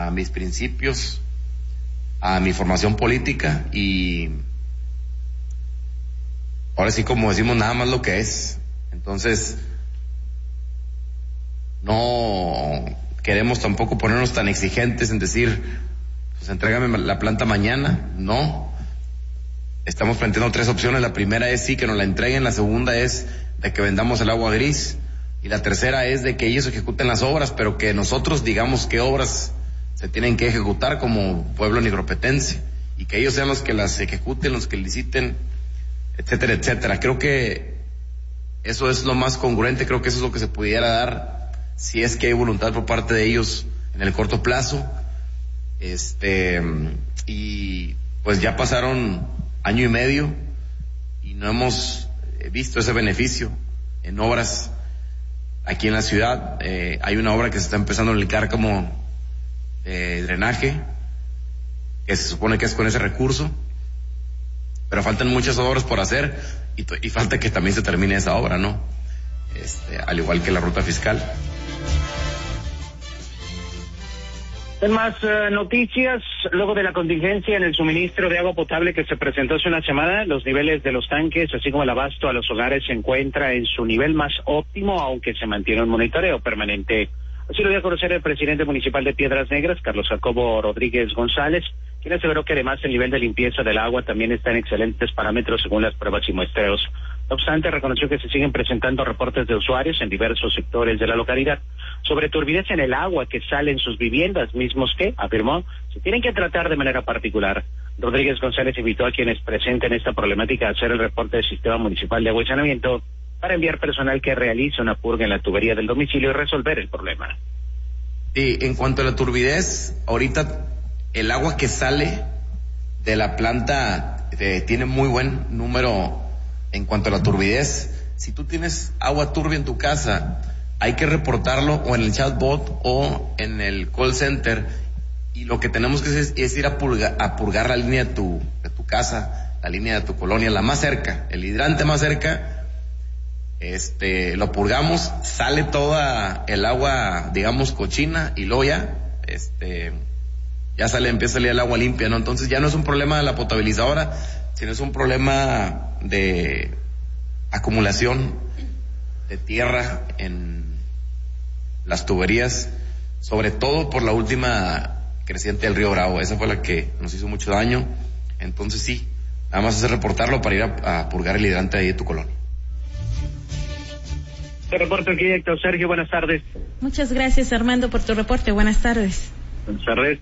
a mis principios, a mi formación política y ahora sí, como decimos, nada más lo que es. Entonces, no queremos tampoco ponernos tan exigentes en decir, pues entrégame la planta mañana. No. Estamos planteando 3 opciones. La primera es sí, que nos la entreguen. La segunda es de que vendamos el agua gris. Y la tercera es de que ellos ejecuten las obras, pero que nosotros digamos qué obras se tienen que ejecutar como pueblo nigropetense. Y que ellos sean los que las ejecuten, los que liciten, etcétera, etcétera. Creo que eso es lo más congruente. Creo que eso es lo que se pudiera dar si es que hay voluntad por parte de ellos en el corto plazo. Y pues ya pasaron año y medio y no hemos visto ese beneficio en obras aquí en la ciudad. Hay una obra que se está empezando a aplicar como drenaje, que se supone que es con ese recurso, pero faltan muchas obras por hacer y falta que también se termine esa obra, ¿no? Al igual que la ruta fiscal. En más noticias, luego de la contingencia en el suministro de agua potable que se presentó hace una semana, los niveles de los tanques, así como el abasto a los hogares, se encuentra en su nivel más óptimo, aunque se mantiene un monitoreo permanente. Así lo dio a conocer el presidente municipal de Piedras Negras, Carlos Jacobo Rodríguez González, quien aseveró que además el nivel de limpieza del agua también está en excelentes parámetros según las pruebas y muestreos. No obstante, reconoció que se siguen presentando reportes de usuarios en diversos sectores de la localidad sobre turbidez en el agua que sale en sus viviendas, mismos que, afirmó, se tienen que tratar de manera particular. Rodríguez González invitó a quienes presenten esta problemática a hacer el reporte del Sistema Municipal de Agua y Saneamiento para enviar personal que realice una purga en la tubería del domicilio y resolver el problema. Sí, en cuanto a la turbidez, ahorita el agua que sale de la planta tiene muy buen número en cuanto a la turbidez. Si tú tienes agua turbia en tu casa, hay que reportarlo o en el chatbot o en el call center, y lo que tenemos que hacer es ir a purgar la línea de tu casa, la línea de tu colonia, la más cerca, el hidrante más cerca. Lo purgamos, sale toda el agua, digamos, cochina, y luego ya empieza a salir el agua limpia, ¿no? Entonces ya no es un problema de la potabilizadora, sino es un problema de acumulación de tierra en las tuberías, sobre todo por la última creciente del río Bravo. Esa fue la que nos hizo mucho daño. Entonces sí, nada más es reportarlo para ir a purgar el hidrante ahí de tu colonia. Te reporto aquí, Héctor Sergio, buenas tardes. Muchas gracias, Armando, por tu reporte. Buenas tardes. Buenas tardes.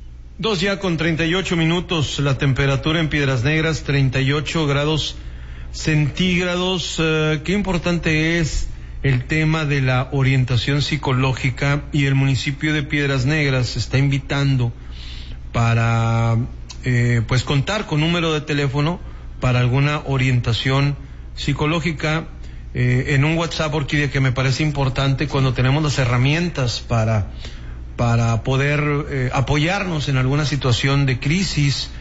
2:38 la temperatura en Piedras Negras, 38 grados centígrados. Qué importante es el tema de la orientación psicológica, y el municipio de Piedras Negras está invitando para pues contar con número de teléfono para alguna orientación psicológica en un WhatsApp, Orquídea, que me parece importante cuando tenemos las herramientas para poder apoyarnos en alguna situación de crisis.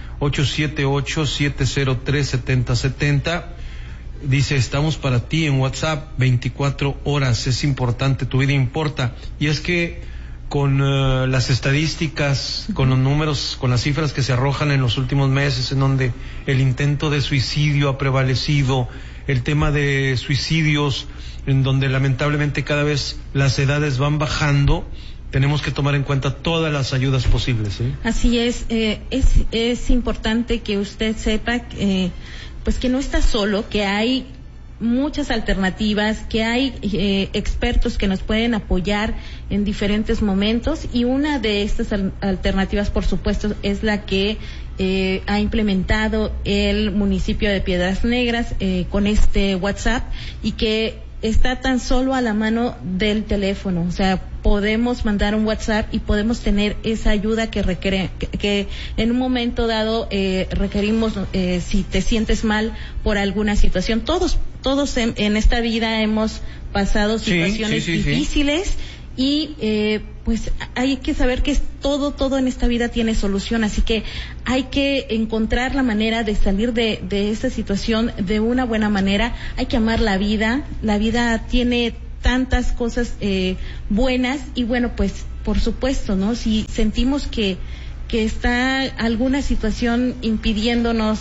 878-703-7070. Dice, estamos para ti en WhatsApp 24 horas, es importante, tu vida importa. Y es que con las estadísticas, con los números, con las cifras que se arrojan en los últimos meses, en donde el intento de suicidio ha prevalecido, el tema de suicidios, en donde lamentablemente cada vez las edades van bajando, tenemos que tomar en cuenta todas las ayudas posibles, ¿eh? Así es importante que usted sepa pues que no está solo, que hay muchas alternativas, que hay expertos que nos pueden apoyar en diferentes momentos, y una de estas alternativas, por supuesto, es la que ha implementado el municipio de Piedras Negras con este WhatsApp, y que está tan solo a la mano del teléfono. O sea, podemos mandar un WhatsApp y podemos tener esa ayuda que en un momento dado requerimos, si te sientes mal por alguna situación. Todos en esta vida hemos pasado situaciones difíciles. Y pues hay que saber que todo en esta vida tiene solución, así que hay que encontrar la manera de salir de esta situación de una buena manera. Hay que amar la vida tiene tantas cosas buenas, y bueno, pues por supuesto, ¿no? Si sentimos que está alguna situación impidiéndonos,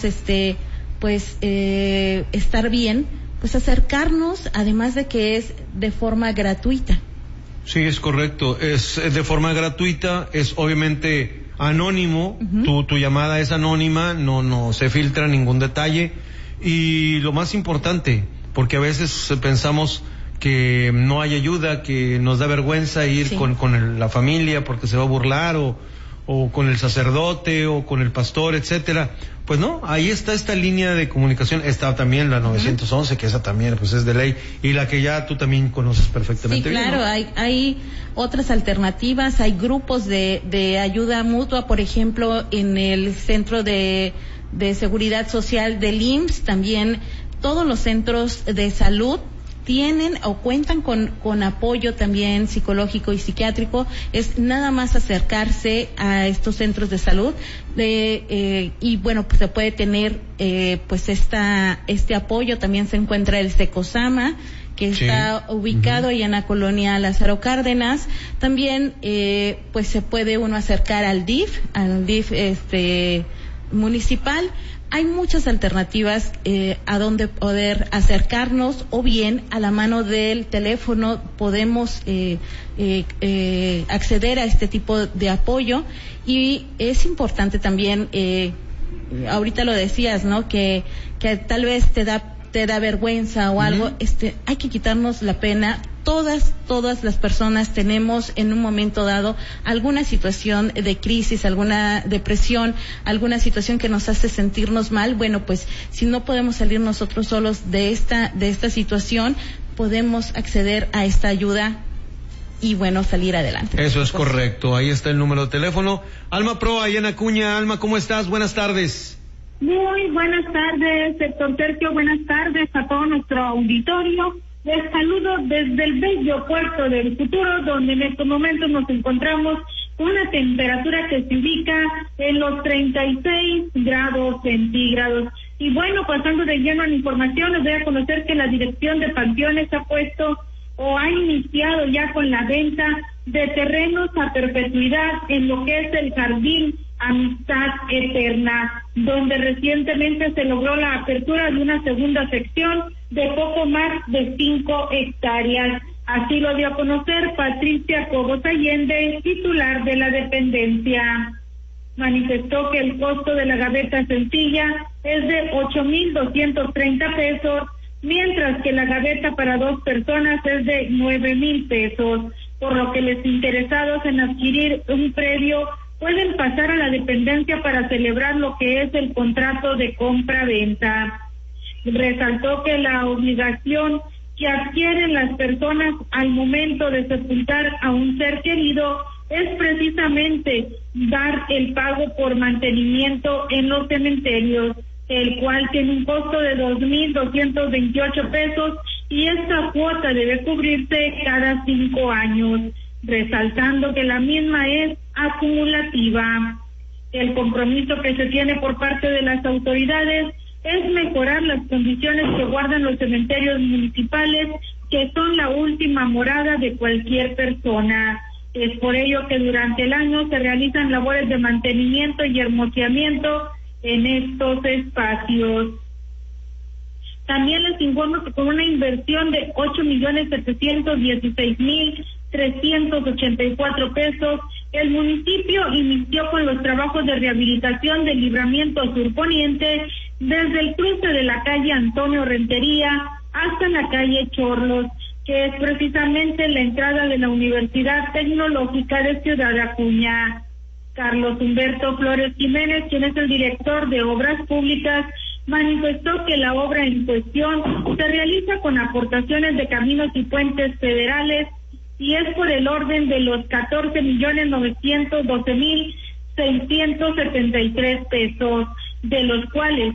estar bien, pues acercarnos, además de que es de forma gratuita. Sí, es correcto, es de forma gratuita, es obviamente anónimo, tu llamada es anónima, no se filtra ningún detalle, y lo más importante, porque a veces pensamos que no hay ayuda, que nos da vergüenza ir con la familia porque se va a burlar, o con el sacerdote o con el pastor, etcétera. Pues no, ahí está esta línea de comunicación, está también la 911, que esa también pues es de ley, y la que ya tú también conoces perfectamente. Sí, claro, bien, ¿no? hay otras alternativas, hay grupos de ayuda mutua, por ejemplo, en el Centro de Seguridad Social del IMSS, también todos los centros de salud tienen o cuentan con apoyo también psicológico y psiquiátrico. Es nada más acercarse a estos centros de salud y bueno, pues se puede tener pues este apoyo. También se encuentra el Secosama, que está ubicado ahí en la colonia Lázaro Cárdenas. También pues se puede uno acercar al DIF municipal. Hay muchas alternativas a donde poder acercarnos, o bien a la mano del teléfono podemos acceder a este tipo de apoyo. Y es importante también, ahorita lo decías, ¿no? Que tal vez te da vergüenza o algo, hay que quitarnos la pena. Todas las personas tenemos en un momento dado alguna situación de crisis, alguna depresión, alguna situación que nos hace sentirnos mal. Bueno, pues si no podemos salir nosotros solos de esta situación, podemos acceder a esta ayuda y bueno, salir adelante. Eso es correcto, ahí está el número de teléfono. Alma Pro, ahí en Acuña. Alma, ¿cómo estás? Buenas tardes. Muy buenas tardes, doctor Sergio, buenas tardes a todo nuestro auditorio. Les saludo desde el bello puerto del futuro, donde en estos momentos nos encontramos con una temperatura que se ubica en los 36 grados centígrados. Y bueno, pasando de lleno a la información, les voy a conocer que la Dirección de Panteones ha puesto o ha iniciado ya con la venta de terrenos a perpetuidad en lo que es el Jardín Amistad Eterna, donde recientemente se logró la apertura de una segunda sección de poco más de 5 hectáreas. Así lo dio a conocer Patricia Cobos Allende, titular de la dependencia. Manifestó que el costo de la gaveta sencilla es de 8,230 pesos, mientras que la gaveta para 2 personas es de 9,000 pesos, por lo que los interesados en adquirir un predio pueden pasar a la dependencia para celebrar lo que es el contrato de compra-venta. Resaltó que la obligación que adquieren las personas al momento de sepultar a un ser querido es precisamente dar el pago por mantenimiento en los cementerios, el cual tiene un costo de 2,228 pesos, y esta cuota debe cubrirse cada 5 años, resaltando que la misma es acumulativa. El compromiso que se tiene por parte de las autoridades es mejorar las condiciones que guardan los cementerios municipales, que son la última morada de cualquier persona. Es por ello que durante el año se realizan labores de mantenimiento y hermoseamiento en estos espacios. También les informo que con una inversión de 8,716,384 pesos, el municipio inició con los trabajos de rehabilitación del libramiento sur poniente desde el cruce de la calle Antonio Rentería hasta la calle Chorlos, que es precisamente la entrada de la Universidad Tecnológica de Ciudad Acuña. Carlos Humberto Flores Jiménez, quien es el director de Obras Públicas, manifestó que la obra en cuestión se realiza con aportaciones de caminos y puentes federales y es por el orden de los 14,912,673 pesos, de los cuales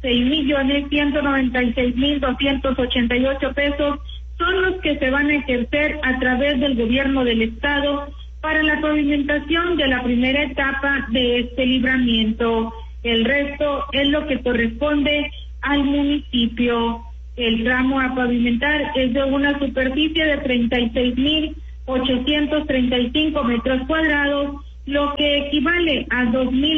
6,196,288 pesos son los que se van a ejercer a través del gobierno del estado para la pavimentación de la primera etapa de este libramiento. El resto es lo que corresponde al municipio. El tramo a pavimentar es de una superficie de 835 metros cuadrados, lo que equivale a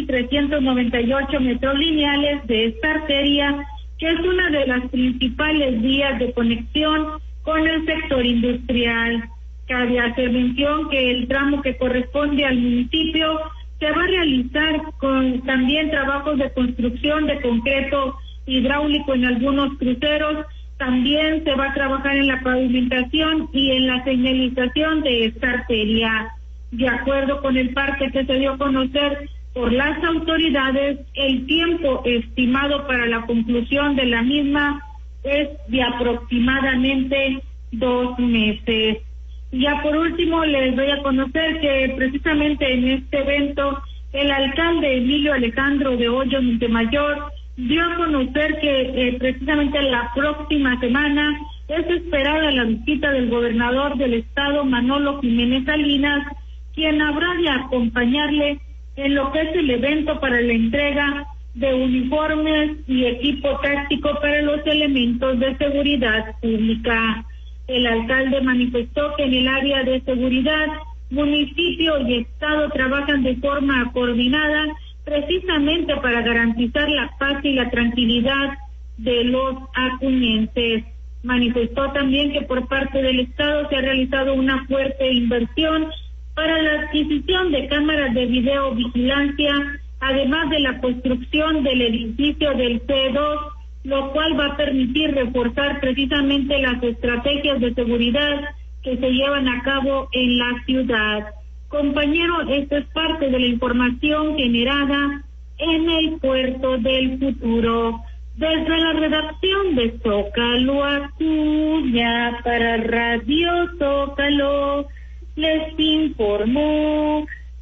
2.398 metros lineales de esta arteria, que es una de las principales vías de conexión con el sector industrial. Cabe hacer mención que el tramo que corresponde al municipio se va a realizar con también trabajos de construcción de concreto hidráulico en algunos cruceros. También se va a trabajar en la pavimentación y en la señalización de esta arteria. De acuerdo con el parte que se dio a conocer por las autoridades, el tiempo estimado para la conclusión de la misma es de aproximadamente 2 meses. Ya por último les doy a conocer que precisamente en este evento el alcalde Emilio Alejandro de Hoyos Montemayor dio a conocer que precisamente la próxima semana es esperada la visita del gobernador del estado, Manolo Jiménez Salinas, quien habrá de acompañarle en lo que es el evento para la entrega de uniformes y equipo táctico para los elementos de seguridad pública. El alcalde manifestó que en el área de seguridad, municipio y estado trabajan de forma coordinada precisamente para garantizar la paz y la tranquilidad de los acuñenses. Manifestó también que por parte del estado se ha realizado una fuerte inversión para la adquisición de cámaras de videovigilancia, además de la construcción del edificio del C2, lo cual va a permitir reforzar precisamente las estrategias de seguridad que se llevan a cabo en la ciudad. Compañero, esto es parte de la información generada en el Puerto del Futuro. Desde la redacción de Zócalo Acuña para Radio Zócalo, les informó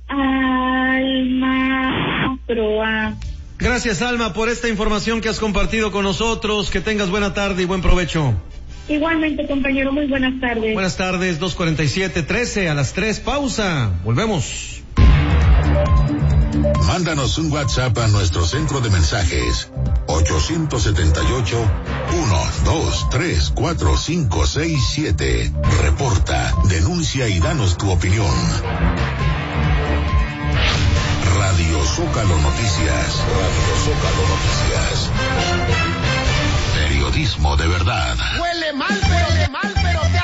Alma Proa. Gracias, Alma, por esta información que has compartido con nosotros. Que tengas buena tarde y buen provecho. Igualmente, compañero, muy buenas tardes. Buenas tardes, 2:47:13, a las 3, pausa. Volvemos. Mándanos un WhatsApp a nuestro centro de mensajes 878-123-4567. Reporta, denuncia y danos tu opinión. Radio Zócalo Noticias. Radio Zócalo Noticias. Periodismo de verdad. Huele mal, pero te